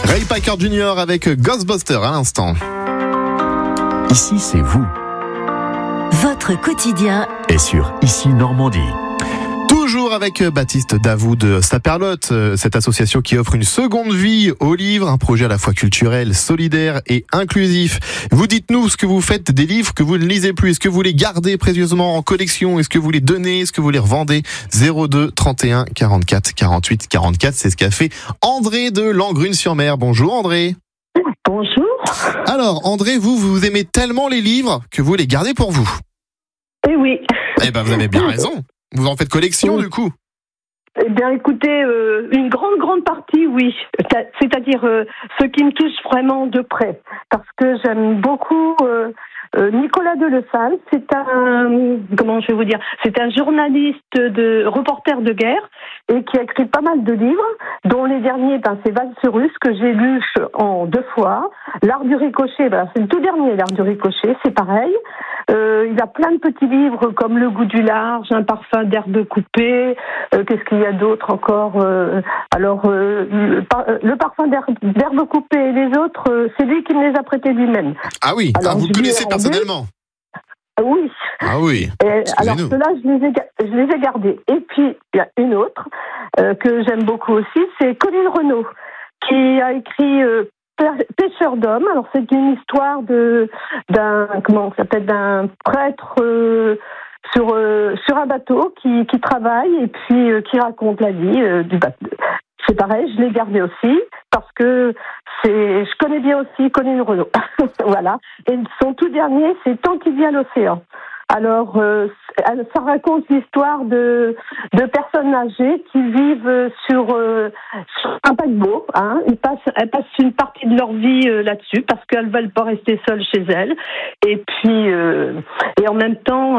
Ray Parker Jr. avec Ghostbusters à l'instant. Ici, c'est vous. Votre quotidien Et sur Ici Normandie. Toujours avec Baptiste Davout de Saperlotte, cette association qui offre une seconde vie aux livres, un projet à la fois culturel, solidaire et inclusif. Vous dites-nous ce que vous faites des livres que vous ne lisez plus. Est-ce que vous les gardez précieusement en collection? Est-ce que vous les donnez? Est-ce que vous les revendez? 02 31 44 48 44, c'est ce qu'a fait André de Langrune-sur-Mer. Bonjour André. Bonjour. Alors André, vous aimez tellement les livres que vous les gardez pour vous. Eh oui. Eh ben vous avez bien raison. Vous en faites collection, du coup? Eh bien, écoutez, une grande partie, oui. C'est-à-dire ce qui me touche vraiment de près. Parce que j'aime beaucoup Nicolas Delessal. C'est un journaliste reporter de guerre et qui a écrit pas mal de livres, dont les derniers, c'est Valse russe, que j'ai lu en 2 fois. L'art du ricochet, c'est le tout dernier, l'art du ricochet, c'est pareil. Il a plein de petits livres comme Le goût du large, Un parfum d'herbe coupée, qu'est-ce qu'il y a d'autre encore le parfum d'herbe coupée et les autres, c'est lui qui me les a prêtés lui-même. Ah oui, alors, vous connaissez personnellement? Oui. Ah oui. Alors ceux-là, je les ai gardés. Et puis, il y a une autre que j'aime beaucoup aussi, c'est Colline Renaud, qui a écrit Pêcheur d'hommes. Alors c'est une histoire d'un prêtre sur un bateau qui travaille et puis qui raconte la vie du bateau. C'est pareil, je l'ai gardé aussi parce que je connais bien aussi Colline Renaud. Voilà. Et son tout dernier, c'est Tant qu'il vient l'océan. Alors, ça raconte l'histoire de personnes âgées qui vivent sur un paquebot. Elles passent une partie de leur vie là-dessus parce qu'elles veulent pas rester seules chez elles. Et puis, et en même temps,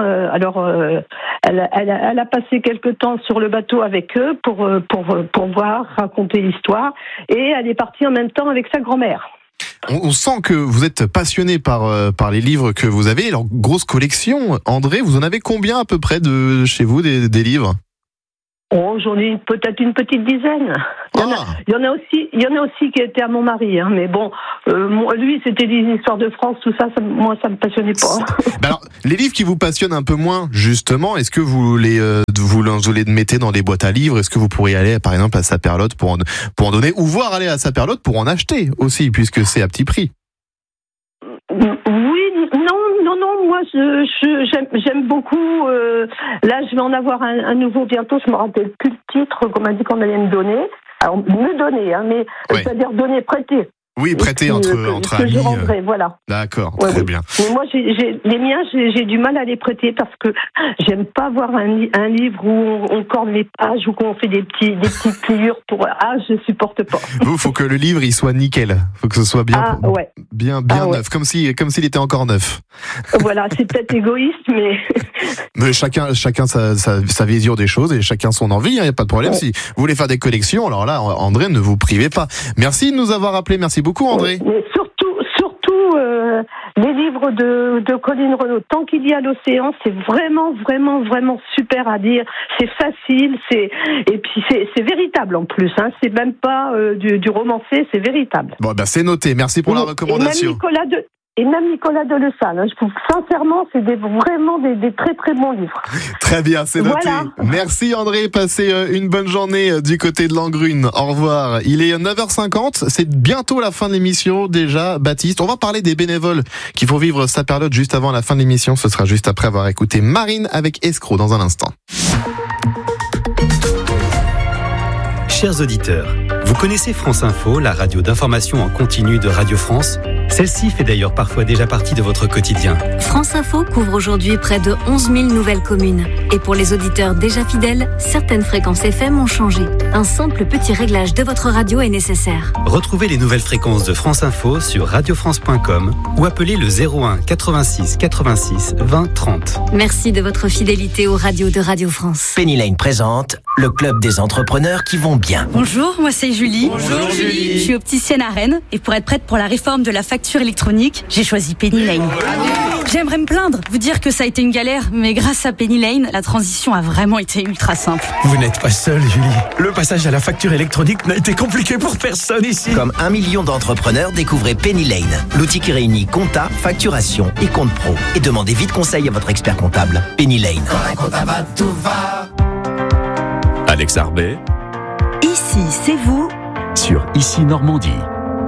elle a passé quelque temps sur le bateau avec eux pour voir, raconter l'histoire. Et elle est partie en même temps avec sa grand-mère. On sent que vous êtes passionné par les livres que vous avez. Alors, grosse collection. André, vous en avez combien à peu près de chez vous des livres? Oh, j'en ai peut-être une petite dizaine. Il y en a aussi qui étaient à mon mari, mais bon, lui c'était des histoires de France, tout ça, moi ça me passionnait pas. Alors, les livres qui vous passionnent un peu moins, justement, est-ce que vous les mettez dans les boîtes à livres? Est-ce que vous pourriez aller, par exemple, à Saperlotte pour en donner, ou voir aller à Saperlotte pour en acheter aussi, puisque c'est à petit prix? Oui, non, moi j'aime beaucoup. Là, je vais en avoir un nouveau bientôt. Je me rappelle plus le titre qu'on m'a dit qu'on allait me donner. Alors me donner, mais ouais. C'est-à-dire donner, prêter. Oui, prêter entre amis. Je rendrai, voilà. D'accord, très bien. Mais moi, les miens, j'ai du mal à les prêter parce que j'aime pas voir un livre où on corne les pages ou qu'on fait des petites pliures pour. Je supporte pas. Vous, faut que le livre il soit nickel. Faut que ce soit bien, bien neuf, comme s'il était encore neuf. Voilà, c'est peut-être égoïste, mais. Mais chacun sa vision des choses et chacun son envie. Il y a pas de problème. Ouais. Si vous voulez faire des collections, alors là, André, ne vous privez pas. Merci de nous avoir appelés. Merci beaucoup, André. Mais surtout, les livres de Colline Renaud, Tant qu'il y a l'océan, c'est vraiment super à lire. C'est facile, et puis c'est véritable en plus. C'est même pas du romancé, c'est véritable. Bon, c'est noté. Merci pour la recommandation. Et même Nicolas Delessal, je trouve sincèrement, c'est vraiment des très très bons livres. Très bien, c'est noté. Voilà. Merci André, passez une bonne journée du côté de Langrune. Au revoir. Il est 9h50, c'est bientôt la fin de l'émission déjà, Baptiste. On va parler des bénévoles qui font vivre Saperlotte juste avant la fin de l'émission. Ce sera juste après avoir écouté Marine avec Escroc dans un instant. Chers auditeurs, vous connaissez France Info, la radio d'information en continu de Radio France? Celle-ci fait d'ailleurs parfois déjà partie de votre quotidien. France Info couvre aujourd'hui près de 11 000 nouvelles communes. Et pour les auditeurs déjà fidèles, certaines fréquences FM ont changé. Un simple petit réglage de votre radio est nécessaire. Retrouvez les nouvelles fréquences de France Info sur radiofrance.com ou appelez le 01 86 86 20 30. Merci de votre fidélité aux radios de Radio France. Penny Lane présente le club des entrepreneurs qui vont bien. Bonjour, moi c'est Julie. Bonjour Julie. Je suis opticienne à Rennes et pour être prête pour la réforme de la facture électronique, j'ai choisi Penny Lane. J'aimerais me plaindre, vous dire que ça a été une galère, mais grâce à Penny Lane, la transition a vraiment été ultra simple. Vous n'êtes pas seule, Julie. Le passage à la facture électronique n'a été compliqué pour personne ici. Comme 1 million d'entrepreneurs, découvrez Penny Lane, l'outil qui réunit compta, facturation et compte pro. Et demandez vite conseil à votre expert comptable. Penny Lane. Quand un comptable va, tout va. Alex Arbet. Ici, c'est vous. Sur Ici Normandie.